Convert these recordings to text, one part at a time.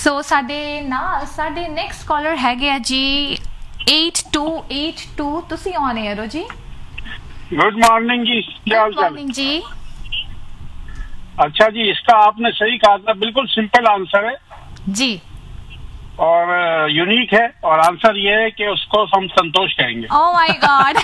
ਸੋ ਸਾਡੇ next collar ਹੈਗੇ ਆ ਜੀ 8282 ਤੁਸੀਂ ਔਨ 에ਅਰ ਹੋ ਜੀ। गुड मॉर्निंग जी, क्या हाल गुड चाल? मॉर्निंग जी। अच्छा जी, इसका आपने सही कहा था, बिल्कुल सिंपल आंसर है जी और यूनिक है, और आंसर ये है कि उसको हम संतोष कहेंगे। ओह माय गॉड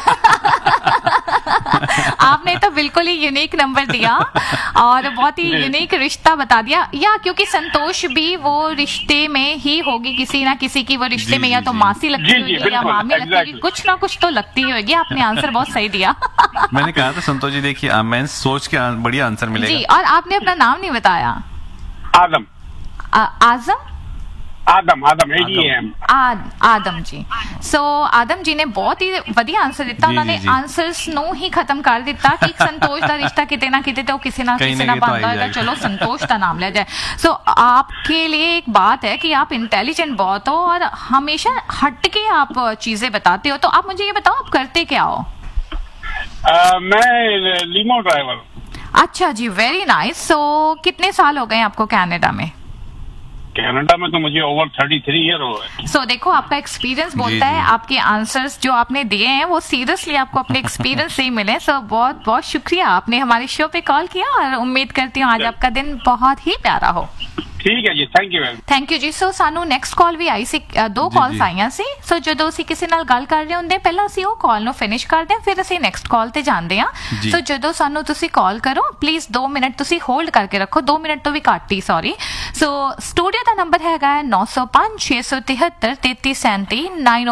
आपने तो बिल्कुल ही यूनिक नंबर दिया और बहुत ही यूनिक रिश्ता बता दिया। या क्योंकि संतोष भी वो रिश्ते में ही होगी, किसी ना किसी की वो रिश्ते में या तो मासी लगती होगी या मामी लगती होगी, कुछ ना कुछ तो लगती ही होगी। आपने आंसर बहुत सही दिया। मैंने कहा था संतोष जी, देखिए मैं सोच के बढ़िया आंसर मिलेगा जी। और आपने अपना नाम नहीं बताया। आदम। आजम आदम ADM ਆਦਮ ਜੀ। ਸੋ ਆਦਮ ਜੀ ਨੇ ਬਹੁਤ ਹੀ ਵਧੀਆ ਆਨਸਰ ਦਿੱਤਾ। ਉਹਨਾਂ ਨੇ ਆਨਸਰਸ ਨੂੰ ਹੀ ਖਤਮ ਕਰ ਦਿੱਤਾ ਕਿ ਸੰਤੋਸ਼ ਦਾ ਰਿਸ਼ਤਾ ਕਿਤੇ ਨਾ ਕਿਤੇ तो किसी ना बनता होगा, चलो संतोष का नाम लिया जाए। सो आपके लिए एक बात है कि आप इंटेलिजेंट बहुत हो और हमेशा हट के आप चीजें बताते हो। तो आप मुझे ये बताओ, आप करते क्या हो? मैं लीमो ड्राइवर। अच्छा जी, वेरी नाइस। सो कितने साल हो गए आपको कनाडा में? कनाडा में तो मुझे ओवर 33 ईयर हो गए। सो देखो, आपका एक्सपीरियंस बोलता है, आपके आंसर्स जो आपने दिए हैं वो सीरियसली आपको अपने एक्सपीरियंस से ही मिले। सो बहुत बहुत शुक्रिया, आपने हमारे शो पे कॉल किया और उम्मीद करती हूँ आज आपका दिन बहुत ही प्यारा हो। ठीक है जी, थैंक यू। थैंक यू जी। सो सानू नैक्सਟ ਕਾਲ ਵੀ ਆਈ ਸੀ, 2 ਕਾਲਸ ਆਈਆਂ ਸੀ। ਸੋ ਜਦੋਂ ਅਸੀਂ ਕਿਸੇ ਨਾਲ ਗੱਲ ਕਰ ਰਹੇ ਹੁੰਦੇ, ਪਹਿਲਾਂ ਅਸੀਂ ਉਹ ਕਾਲ ਨੂੰ ਫਿਨਿਸ਼ ਕਰਦੇ ਹਾਂ, ਫਿਰ ਅਸੀਂ ਨੈਕਸਟ ਕਾਲ ਤੇ ਜਾਂਦੇ ਹਾਂ। ਸੋ ਜਦੋਂ ਸਾਨੂੰ ਤੁਸੀਂ ਕਾਲ ਕਰੋ, ਪਲੀਜ਼ 2 ਮਿੰਟ ਤੁਸੀਂ ਹੋਲਡ ਕਰਕੇ ਰੱਖੋ, 2 ਮਿੰਟ ਤੋਂ ਵੀ ਘੱਟ ਹੀ, ਸੌਰੀ। ਸੋ ਸਟੂਡੀਓ ਦਾ ਨੰਬਰ ਹੈਗਾ 9056733337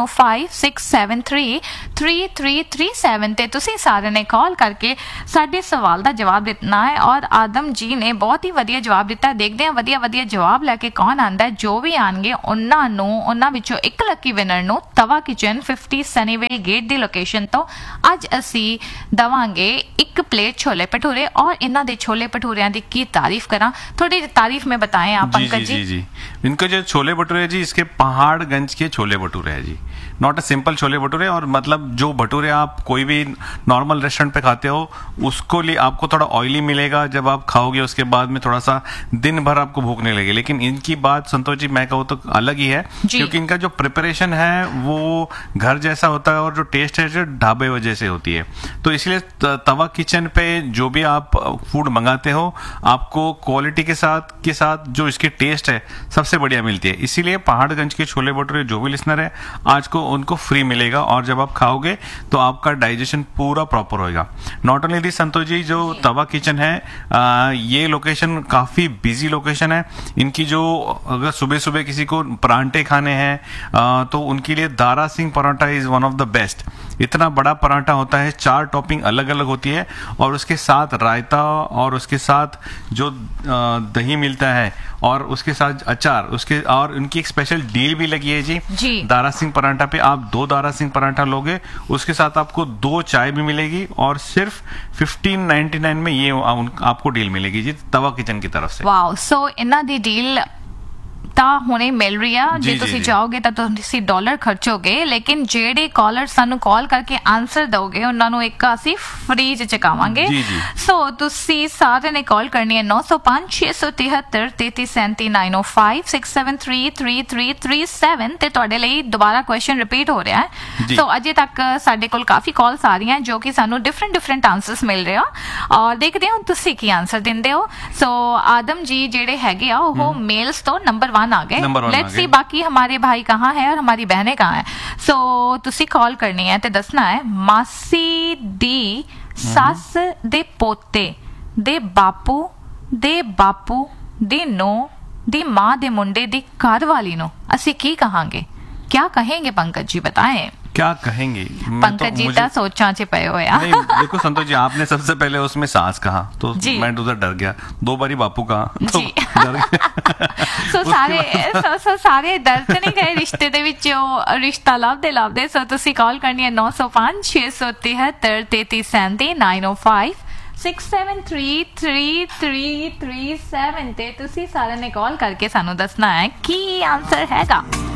9056733337 ਤੇ ਤੁਸੀਂ ਸਾਰਿਆਂ ਨੇ ਕਾਲ ਕਰਕੇ ਸਾਡੇ ਸਵਾਲ ਦਾ ਜਵਾਬ ਦਿੱਤਾ ਹੈ। ਔਰ ਆਦਮ ਜੀ ਨੇ ਬਹੁਤ ਹੀ ਵਧੀਆ ਜਵਾਬ ਦਿੱਤਾ। ਦੇਖਦੇ ਹਾਂ ਵਧੀਆ ਜਵਾਬ ਲੈ ਕੇ ਕੌਣ ਆਂਦਾ। ਜੋ ਵੀ ਆਣਗੇ ਉਹਨਾਂ ਵਿੱਚੋਂ ਇੱਕ ਲੱਕੀ ਵਿਨਰ ਨੂੰ ਤਵਾ ਕਿਚਨ 50 ਸਨੀਵੇਲ ਗੇਟ ਦੀ ਲੋਕੇਸ਼ਨ ਤੋਂ ਅੱਜ ਅਸੀਂ ਦਵਾਂਗੇ 1 प्लेट छोले भटूरे। और इन्हों दे छोले भटूरिया की की तारीफ करा, थोड़ी तारीफ में बताएं आप पंकज जी। इनके जो छोले भटूरे है जी, इसके पहाड़गंज के छोले भटूरे है जी, not a simple chole bhature. और मतलब जो भटूरे आप कोई भी नॉर्मल रेस्टोरेंट पे खाते हो उसको लिए आपको थोड़ा ऑयली मिलेगा, जब आप खाओगे उसके बाद में थोड़ा सा दिन भर आपको भूख नहीं लगेगी। लेकिन इनकी बात संतोष जी मैं कहूँ तो अलग ही है, क्योंकि इनका जो प्रिपरेशन है वो घर जैसा होता है और जो टेस्ट है जो ढाबे वजह से होती है। तो इसलिए तवा किचन पे जो भी आप फूड मंगाते हो आपको क्वालिटी के साथ जो इसकी टेस्ट है सबसे बढ़िया मिलती है। इसीलिए पहाड़गंज के छोले भटूरे जो भी लिसनर है आज को उनको फ्री मिलेगा, और जब आप खाओगे तो आपका डाइजेशन पूरा प्रॉपर होएगा। Not only this Santosh ji, जो तवा किचन है ये लोकेशन काफी बिजी लोकेशन है। इनकी जो अगर सुबह सुबह किसी को परांठे खाने हैं तो उनके लिए Dara Singh paratha is one of the best. इतना बड़ा पराठा होता है, 4 टॉपिंग अलग अलग होती है और उसके साथ रायता और उसके साथ जो दही मिलता है और उसके साथ अचार, उसके और उनकी एक स्पेशल डील भी लगी है जी। दारा सिंह पराठा पे आप 2 दारा सिंह पराठा लोगे, उसके साथ आपको 2 चाय भी मिलेगी और सिर्फ 1599 में ये आपको डील मिलेगी जी तवा किचन की तरफ से। वाओ। सो इन्ना दी डील ਤਾਂ ਹੁਣੇ ਮਿਲ ਰਹੀ ਆ। ਜੇ ਤੁਸੀਂ ਜਾਓਗੇ ਤਾਂ ਤੁਸੀਂ ਡਾਲਰ ਖਰਚੋਗੇ, ਲੇਕਿਨ ਜਿਹੜੇ ਕਾਲਰ ਸਾਨੂੰ ਕਾਲ ਕਰਕੇ ਆਨਸਰ ਦੋਗੇ ਉਹਨਾਂ ਨੂੰ ਇੱਕ ਅਸੀਂ ਫ੍ਰੀ ਚ ਚਕਾਵਾਂਗੇ। ਸੋ ਤੁਸੀਂ ਸਾਰਿਆਂ ਨੇ ਕਾਲ ਕਰਨੀ ਹੈ 9056733337 9056733337 ਤੇ ਤੁਹਾਡੇ ਲਈ ਦੁਬਾਰਾ ਕੁਐਸਚਨ ਰਿਪੀਟ ਹੋ ਰਿਹਾ ਹੈ। ਸੋ ਅਜੇ ਤੱਕ ਸਾਡੇ ਕੋਲ ਕਾਫੀ ਕਾਲਸ ਆ ਰਹੀਆਂ ਜੋ ਕਿ ਸਾਨੂੰ ਡਿਫਰੈਂਟ ਆਨਸਰਸ ਮਿਲ ਰਹੇ ਆ ਔਰ ਦੇਖਦੇ ਹਾਂ ਤੁਸੀਂ ਕੀ ਆਨਸਰ ਦਿੰਦੇ ਹੋ। ਸੋ ਆਦਮ ਜੀ ਜਿਹੜੇ ਹੈਗੇ ਆ ਉਹ ਮੇਲਸ ਤੋਂ नंबर 1 आ गए। लेट्स सी बाकी हमारे भाई कहाँ है और हमारी बहनें कहाँ है। सो तुसी कॉल करनी है ते दसना है मासी दी सस दे पोते दे बापू दी नो दी माँ दे मुंडे दी घर वाली नो असी की कहांगे, क्या कहेंगे पंकज जी बताएं। क्या कहेंगे पंकज जी ता सोचा च पे हो यार। नहीं देखो संतोष जी, आपने सबसे पहले उसमें सास कहा तो मैं उधर डर गया, 2 बारी बापू कहा तो डर गया। सो सारे डर नहीं गए रिश्ते दे विच रिश्ता लाभदे। सो तुसी कॉल करनी है 9056733337 9056733337 ते तुसी सारे ने कॉल करके सानू दसना है की आंसर हैगा।